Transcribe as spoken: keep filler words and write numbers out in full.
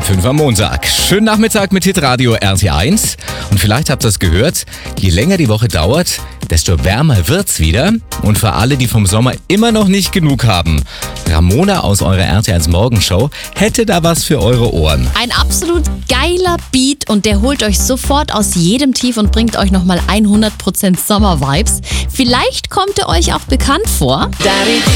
fünf am Montag. Schönen Nachmittag mit Hitradio R T eins. Und vielleicht habt ihr es gehört, je länger die Woche dauert, desto wärmer wird's wieder. Und für alle, die vom Sommer immer noch nicht genug haben, Ramona aus eurer R T eins Morgenshow hätte da was für eure Ohren. Ein absolut geiler Beat und der holt euch sofort aus jedem Tief und bringt euch nochmal hundert Prozent Sommer-Vibes. Vielleicht kommt er euch auch bekannt vor.